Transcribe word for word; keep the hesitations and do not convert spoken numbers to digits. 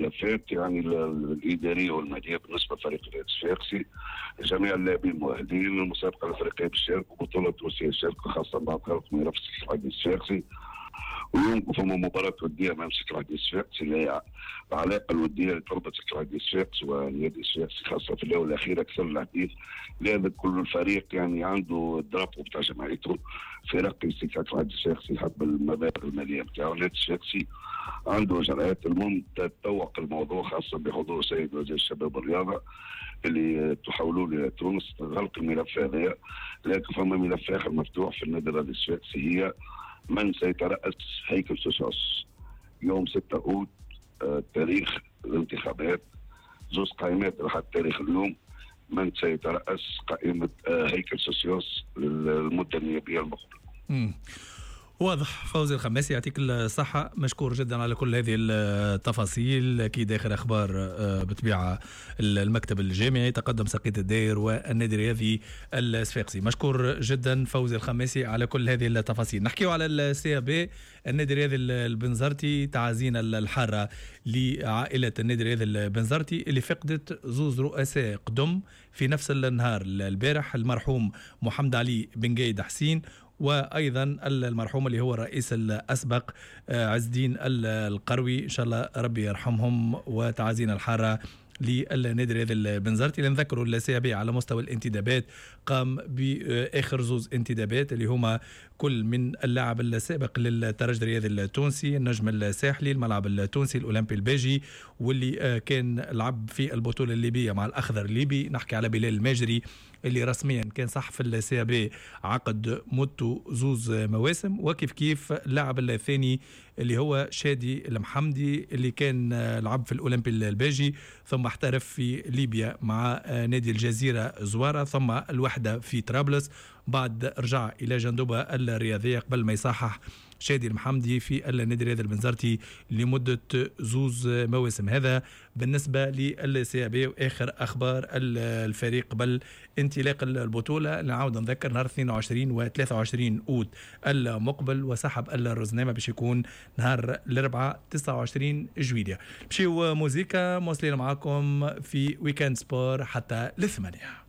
الملفات يعني الاداريه والماليه بالنسبه لفريق النادي الصفاقسي. جميع اللاعبين مؤهلين للمسابقه الافريقيه بالشارك وبطوله روسيا الشاركه خاصه مع فريق من نفس النادي الصفاقسي. ويوم فما مباراة ودية أمام سكرادي الصفاقسي اللي هي العلاقة الودية اللي تربط سكرادي الصفاقسي والنادي الصفاقسي خاصة في الجولة الأخيرة أكثر الحديث. لهذا كل الفريق يعني عنده الدرابو بتاع جمعيته في رقم سكرادي الصفاقسي حسب المبالغ المالية بتاعه. النادي الصفاقسي عنده جرأات المهم تتوق الموضوع خاصة بحضور سيد وزير الشباب والرياضة اللي تحولوا لتونس غلق الملف هذا. لكن فما ملف آخر مفتوح في النادي الرياضي الصفاقسي هي من سيترأس هيكل سوسيوس يوم ستة أوت آه تاريخ الانتخابات. زوز قائمات راح التاريخ اليوم من سيترأس قائمة آه هيكل سوسيوس للمدة النيابية المقبلة. واضح. فوزي الخماسي يعطيك الصحة، مشكور جدا على كل هذه التفاصيل. أكيد آخر أخبار بطبيعة المكتب الجامعي تقدم سقية الداير والنادي الرياضي الصفاقسي. مشكور جدا فوزي الخماسي على كل هذه التفاصيل. نحكيو على السي بي النادي الرياضي البنزرتي. تعازينا الحارة لعائلة النادي الرياضي البنزرتي اللي فقدت زوز رؤساء قدم في نفس النهار البارح، المرحوم محمد علي بن قايد حسين وأيضا المرحوم اللي هو الرئيس الأسبق عز الدين القروي. إن شاء الله ربي يرحمهم. وتعازينا الحارة للنادي الرياضي البنزرتي. لنذكروا السي على مستوى الانتدابات قام بآخر زوز انتدابات اللي هما كل من اللاعب السابق للترجي الرياضي التونسي النجم الساحلي الملعب التونسي الأولمبي الباجي واللي كان لعب في البطولة الليبية مع الأخضر الليبي. نحكي على بلال الماجري اللي رسميا كان صح في السي بي عقد مدته زوز مواسم. وكيف كيف اللاعب الثاني اللي هو شادي المحمدي اللي كان لعب في الأولمبي الباجي ثم احترف في ليبيا مع نادي الجزيرة زوارة ثم الوحدة في طرابلس. بعد رجع إلى جندوبة الرياضية قبل ما يصحح شادي المحمدي في النادي الرياضي البنزرتي لمدة زوز مواسم. هذا بالنسبة للسي بي. وآخر أخبار الفريق قبل انطلاق البطولة. نعاود نذكر نهار اثنين وعشرين و ثلاثة وعشرين أوت المقبل وسحب الرزنامة باش يكون نهار الأربعاء تسعة وعشرين جويلية. مشيو موزيكا موصلين معاكم في ويكند سبور حتى للثمانية.